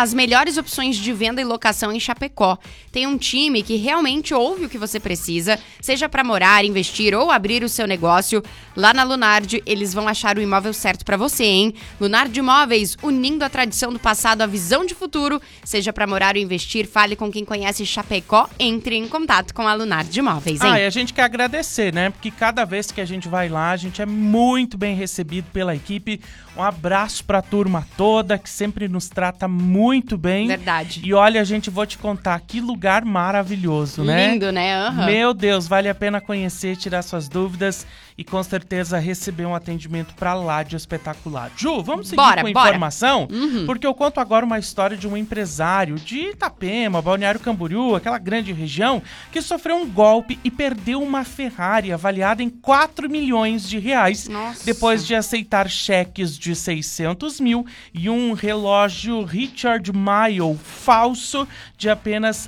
as melhores opções de venda e locação em Chapecó. Tem um time que realmente ouve o que você precisa, seja para morar, investir ou abrir o seu negócio. Lá na Lunardi, eles vão achar o imóvel certo para você, hein? Lunardi Imóveis, unindo a tradição do passado à visão de futuro. Seja para morar ou investir, fale com quem conhece Chapecó, entre em contato com a Lunardi Imóveis, hein? E a gente quer agradecer, né? Porque cada vez que a gente vai lá, a gente é muito bem recebido pela equipe. Um abraço pra turma toda, que sempre nos trata muito bem. Verdade. E olha, gente, vou te contar, que lugar maravilhoso, né? Lindo, né? Uhum. Meu Deus, vale a pena conhecer, tirar suas dúvidas e com certeza receber um atendimento pra lá de espetacular. Ju, vamos seguir com a informação? Porque eu conto agora uma história de um empresário de Itapema, Balneário Camboriú, aquela grande região, que sofreu um golpe e perdeu uma Ferrari avaliada em 4 milhões de reais. Nossa. Depois de aceitar cheques de 600 mil e um relógio Richard Mille falso de apenas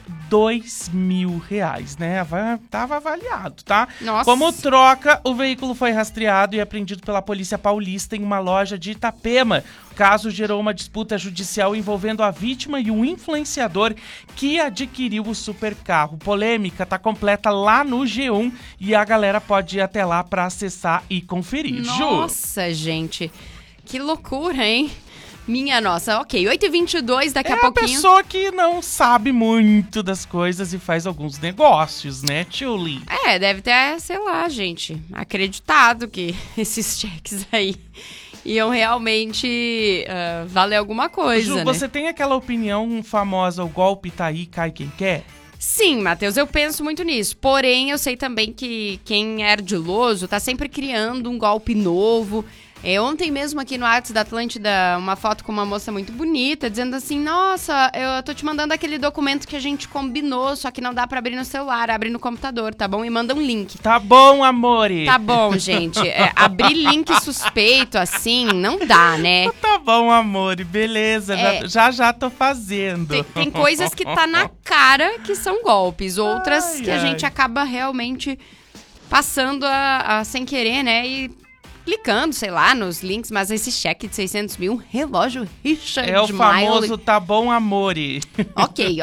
2 mil reais, né? Tava avaliado, tá? Nossa. Como troca, o veículo foi rastreado e apreendido pela Polícia Paulista em uma loja de Itapema. O caso gerou uma disputa judicial envolvendo a vítima e um influenciador que adquiriu o supercarro. Polêmica tá completa lá no G1 e a galera pode ir até lá pra acessar e conferir. Nossa, gente. Que loucura, hein? Minha nossa, ok. 8h22, daqui a pouquinho. É a pessoa que não sabe muito das coisas e faz alguns negócios, né, Tchuli? Deve ter, sei lá, gente, acreditado que esses cheques aí iam realmente valer alguma coisa, Ju, né? você tem aquela opinião famosa, o golpe tá aí, cai quem quer? Sim, Matheus, eu penso muito nisso. Porém, eu sei também que quem é ardiloso tá sempre criando um golpe novo. Ontem mesmo aqui no Artes da Atlântida, uma foto com uma moça muito bonita, dizendo assim, nossa, eu tô te mandando aquele documento que a gente combinou, só que não dá pra abrir no celular, abre no computador, tá bom? E manda um link. Tá bom, amore. Tá bom, gente. Abrir link suspeito, assim, não dá, né? Tá bom, amore, beleza, já tô fazendo. Tem coisas que tá na cara que são golpes, outras que a gente acaba realmente passando a sem querer, né? E clicando, sei lá, nos links, mas esse cheque de 600 mil, relógio Richard Mille. É o famoso tá bom, amore. Ok.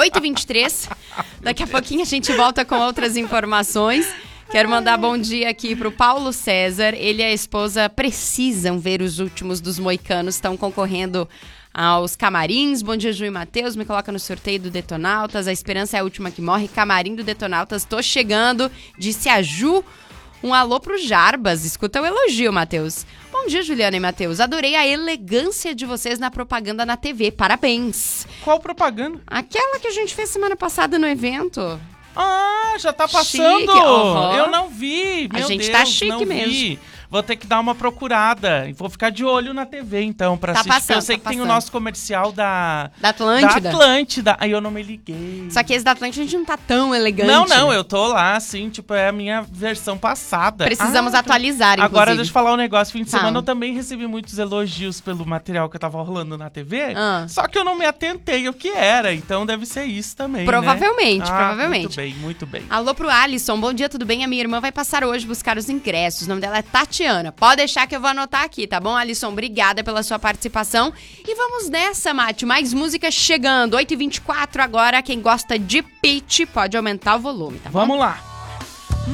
8h23. Daqui a pouquinho a gente volta com outras informações. Quero mandar bom dia aqui pro Paulo César. Ele e a esposa precisam ver os últimos dos moicanos. Estão concorrendo aos camarins. Bom dia, Ju e Matheus. Me coloca no sorteio do Detonautas. A esperança é a última que morre. Camarim do Detonautas. Tô chegando. Disse a Ju. Um alô pro Jarbas. Escuta o elogio, Matheus. Bom dia, Juliana e Matheus. Adorei a elegância de vocês na propaganda na TV. Parabéns. Qual propaganda? Aquela que a gente fez semana passada no evento. Já tá passando. Chique, uhum. Eu não vi. A Meu gente Deus, tá chique não mesmo. Vi. Vou ter que dar uma procurada. E vou ficar de olho na TV, então, pra assistir. Passando, eu sei que tem o nosso comercial da Atlântida. Da Atlântida. Aí eu não me liguei. Só que esse da Atlântida a gente não tá tão elegante. Não, eu tô lá, assim, tipo, é a minha versão passada. Precisamos atualizar, inclusive. Agora, deixa eu falar um negócio. Fim de semana eu também recebi muitos elogios pelo material que eu tava rolando na TV. Só que eu não me atentei ao que era. Então, deve ser isso também, provavelmente, né? provavelmente. Muito bem. Alô pro Alisson. Bom dia, tudo bem? A minha irmã vai passar hoje buscar os ingressos. O nome dela é Tatiana. Pode deixar que eu vou anotar aqui, tá bom, Alisson? Obrigada pela sua participação. E vamos nessa, Mate. Mais música chegando. 8h24 agora. Quem gosta de pitch pode aumentar o volume, tá bom? Vamos lá.